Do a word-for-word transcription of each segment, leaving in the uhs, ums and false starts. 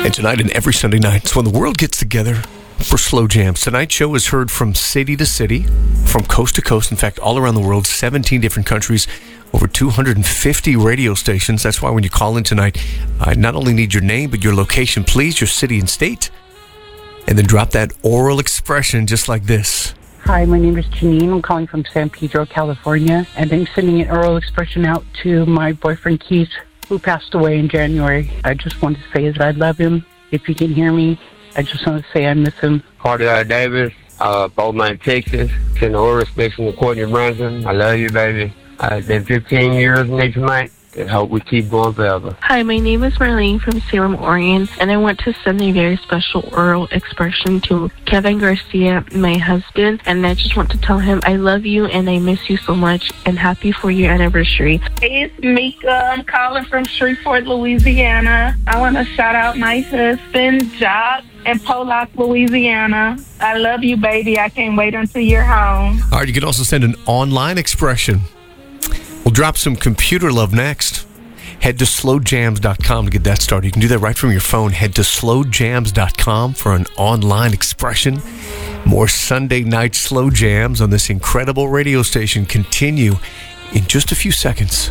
And tonight and every Sunday night, it's when the world gets together for Slow Jams. Tonight's show is heard from city to city, from coast to coast. In fact, all around the world, seventeen different countries, over two hundred fifty radio stations. That's why when you call in tonight, I not only need your name, but your location, please, your city and state. And then drop that oral expression just like this. Hi, my name is Janine. I'm calling from San Pedro, California. And I'm sending an oral expression out to my boyfriend, Keith, who passed away in January. I just want to say that I love him. If you can hear me, I just want to say I miss him. Carter Davis, uh, Beaumont, Texas. Send the oral expression to Courtney Brunson. I love you, baby. Uh, it's been fifteen years next month. I hope we keep going forever. Hi, my name is Marlene from Salem, Oregon, and I want to send a very special oral expression to Kevin Garcia, my husband, and I just want to tell him I love you and I miss you so much, and happy for your anniversary. Hey, it's Mika. I'm calling from Shreveport, Louisiana. I want to shout out my husband, Jock, in Pollock, Louisiana. I love you, baby. I can't wait until you're home. All right, you can also send an online expression. We'll drop some computer love next. Head to slow jams dot com to get that started. You can do that right from your phone. Head to slow jams dot com for an online expression. More Sunday night Slow Jams on this incredible radio station continue in just a few seconds.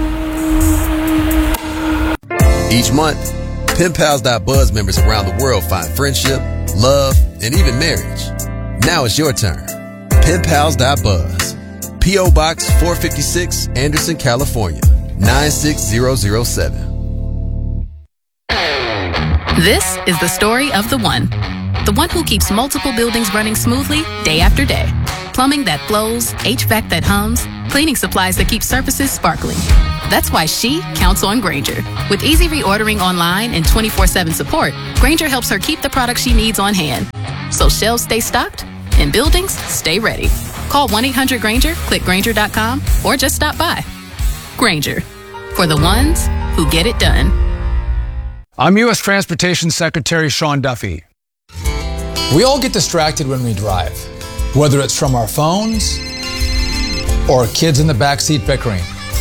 Each month, Pen Pals dot buzz members around the world find friendship, love, and even marriage. Now it's your turn. Pen Pals dot buzz. P O. Box four fifty-six, Anderson, California, nine six zero zero seven. This is the story of the one. The one who keeps multiple buildings running smoothly day after day. Plumbing that flows, H V A C that hums, cleaning supplies that keep surfaces sparkling. That's why she counts on Grainger. With easy reordering online and twenty-four seven support, Grainger helps her keep the products she needs on hand. So shelves stay stocked and buildings stay ready. Call one eight hundred Grainger, click Grainger dot com, or just stop by. Grainger, for the ones who get it done. I'm U S Transportation Secretary Sean Duffy. We all get distracted when we drive, whether it's from our phones or kids in the backseat bickering.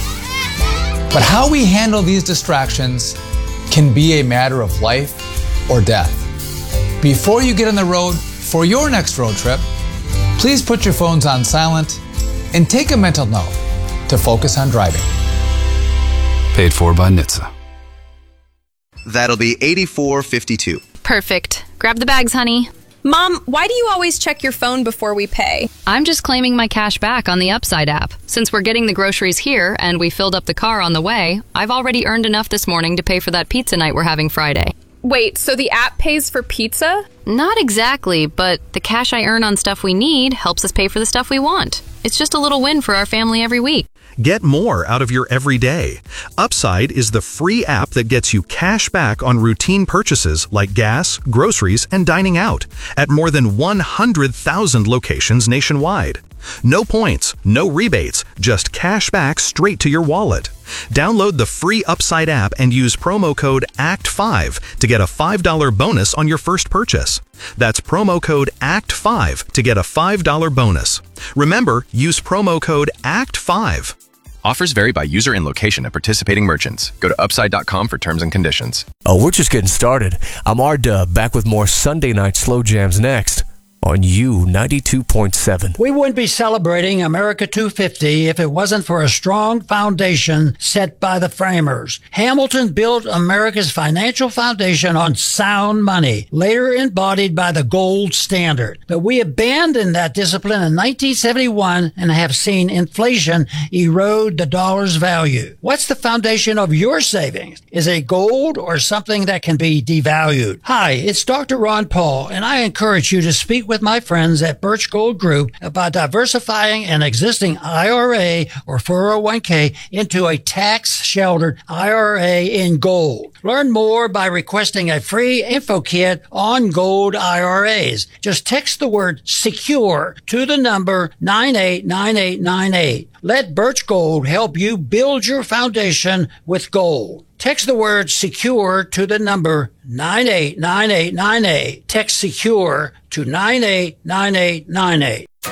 But how we handle these distractions can be a matter of life or death. Before you get on the road for your next road trip, please put your phones on silent and take a mental note to focus on driving. Paid for by N H T S A. That'll be eighty-four fifty-two. Perfect. Grab the bags, honey. Mom, why do you always check your phone before we pay? I'm just claiming my cash back on the Upside app. Since we're getting the groceries here and we filled up the car on the way, I've already earned enough this morning to pay for that pizza night we're having Friday. Wait, so the app pays for pizza? Not exactly, but the cash I earn on stuff we need helps us pay for the stuff we want. It's just a little win for our family every week. Get more out of your everyday. Upside is the free app that gets you cash back on routine purchases like gas, groceries, and dining out at more than one hundred thousand locations nationwide. No points, no rebates, just cash back straight to your wallet. Download the free Upside app and use promo code A C T five to get a five dollars bonus on your first purchase. That's promo code A C T five to get a five dollars bonus. Remember, use promo code A C T five. Offers vary by user and location at participating merchants. Go to upside dot com for terms and conditions. Oh, we're just getting started. I'm R-Dub, back with more Sunday Night Slow Jams next on U ninety-two point seven. We wouldn't be celebrating America two fifty if it wasn't for a strong foundation set by the framers. Hamilton built America's financial foundation on sound money, later embodied by the gold standard. But we abandoned that discipline in nineteen seventy-one and have seen inflation erode the dollar's value. What's the foundation of your savings? Is it gold or something that can be devalued? Hi, it's Doctor Ron Paul, and I encourage you to speak with with my friends at Birch Gold Group about diversifying an existing I R A or four oh one k into a tax-sheltered I R A in gold. Learn more by requesting a free info kit on gold I R As. Just text the word SECURE to the number nine eight nine eight nine eight. Let Birch Gold help you build your foundation with gold. Text the word SECURE to the number nine eight nine eight nine eight. Text SECURE to nine eight nine eight nine eight.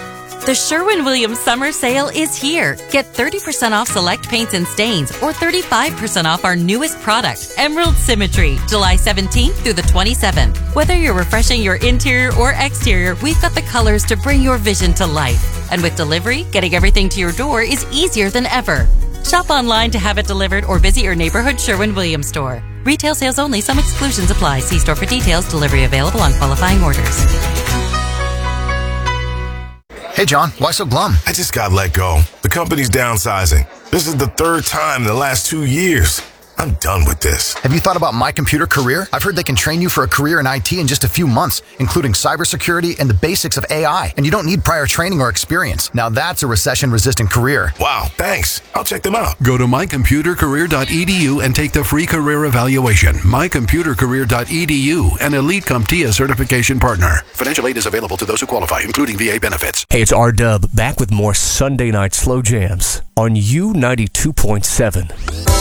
The Sherwin-Williams Summer Sale is here. Get thirty percent off select paints and stains or thirty-five percent off our newest product, Emerald Symmetry, July seventeenth through the twenty-seventh. Whether you're refreshing your interior or exterior, we've got the colors to bring your vision to life. And with delivery, getting everything to your door is easier than ever. Shop online to have it delivered or visit your neighborhood Sherwin-Williams store. Retail sales only. Some exclusions apply. See store for details. Delivery available on qualifying orders. Hey, John, why so glum? I just got let go. The company's downsizing. This is the third time in the last two years. I'm done with this. Have you thought about My Computer Career? I've heard they can train you for a career in I T in just a few months, including cybersecurity and the basics of A I. And you don't need prior training or experience. Now that's a recession-resistant career. Wow, thanks. I'll check them out. Go to my computer career dot e d u and take the free career evaluation. my computer career dot e d u, an Elite CompTIA certification partner. Financial aid is available to those who qualify, including V A benefits. Hey, it's R-Dub back with more Sunday Night Slow Jams on U ninety-two point seven.